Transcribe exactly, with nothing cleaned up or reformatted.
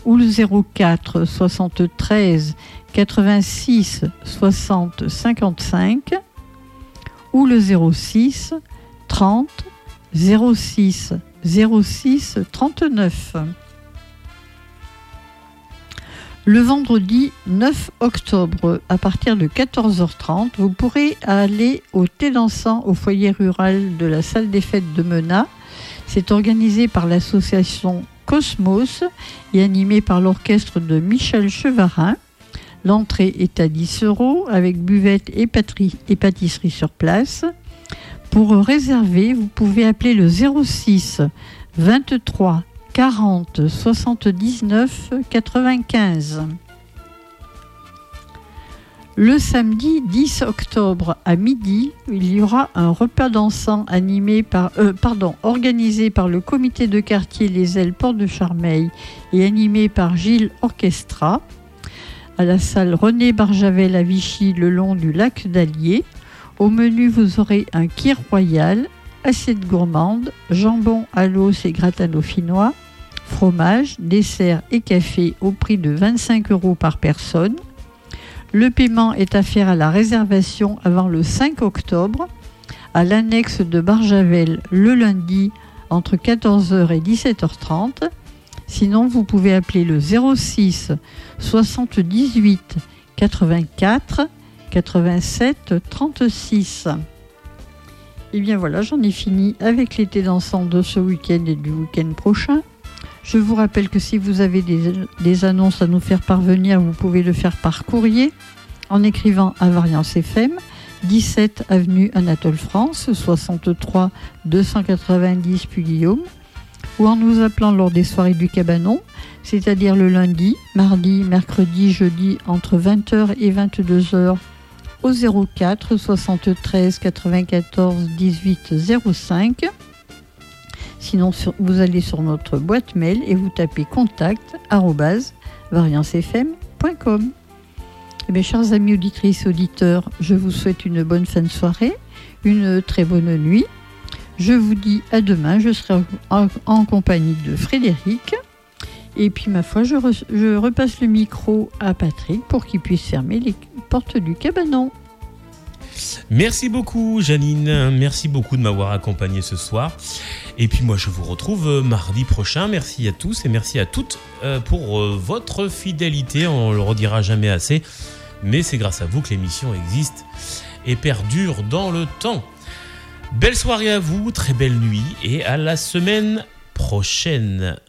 ou le zéro quatre soixante-treize quatre-vingt-six soixante cinquante-cinq ou le zéro six trente zéro six zéro six trente-neuf. Le vendredi neuf octobre, à partir de quatorze heures trente, vous pourrez aller au thé dansant au foyer rural de la salle des fêtes de Menat. C'est organisé par l'association Cosmos et animé par l'orchestre de Michel Chevarin. L'entrée est à dix euros avec buvette et, patrie, et pâtisserie sur place. Pour réserver, vous pouvez appeler le zéro six vingt-trois quarante soixante-dix-neuf quatre-vingt-quinze. Le samedi dix octobre à midi, il y aura un repas dansant animé par, euh, pardon, organisé par le comité de quartier Les Ailes Porte de Charmeil et animé par Gilles Orchestra à la salle René Barjavel à Vichy le long du lac d'Allier. Au menu, vous aurez un kir royal, assiette gourmande, jambon à l'os et gratin dauphinois, fromage, dessert et café au prix de vingt-cinq euros par personne. Le paiement est à faire à la réservation avant le cinq octobre à l'annexe de Barjavel le lundi entre quatorze heures et dix-sept heures trente. Sinon, vous pouvez appeler le zéro six soixante-dix-huit quatre-vingt-quatre quatre-vingt-sept trente-six. Et bien voilà, j'en ai fini avec l'été dansant de ce week-end et du week-end prochain. Je vous rappelle que si vous avez des, des annonces à nous faire parvenir, vous pouvez le faire par courrier en écrivant à Variance F M, dix-sept avenue Anatole France, soixante-trois deux cent quatre-vingt-dix Puy-Guillaume, ou en nous appelant lors des soirées du Cabanon, c'est-à-dire le lundi, mardi, mercredi, jeudi, entre vingt heures et vingt-deux heures, au zéro quatre soixante-treize quatre-vingt-quatorze dix-huit zéro cinq. Sinon, sur, vous allez sur notre boîte mail et vous tapez contact arobase variance f m point com. Eh bien, chers amis auditrices et auditeurs, je vous souhaite une bonne fin de soirée, une très bonne nuit. Je vous dis à demain, je serai en, en compagnie de Frédéric. Et puis, ma foi, je, re, je repasse le micro à Patrick pour qu'il puisse fermer les portes du cabanon. Merci beaucoup Janine, merci beaucoup de m'avoir accompagné ce soir. Et puis moi je vous retrouve mardi prochain. Merci à tous et merci à toutes pour votre fidélité. On le redira jamais assez, mais c'est grâce à vous que l'émission existe et perdure dans le temps. Belle soirée à vous, très belle nuit et à la semaine prochaine.